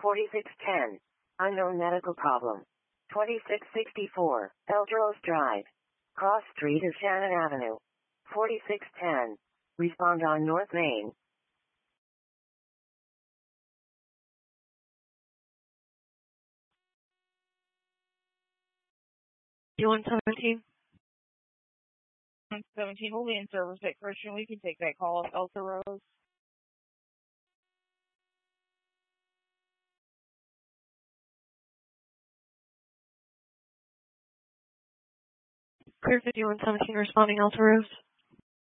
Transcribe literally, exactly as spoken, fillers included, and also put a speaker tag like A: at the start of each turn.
A: forty-six ten. Unknown medical problem. twenty-six sixty-four. Eldros Drive. Cross Street is Shannon Avenue. forty-six ten. Respond on North Main.
B: You want seventeen?
C: seventeen will be in service at Christian. We can take that call if Elsa Rose.
B: Clear fifty-one seventeen responding Elsa Rose.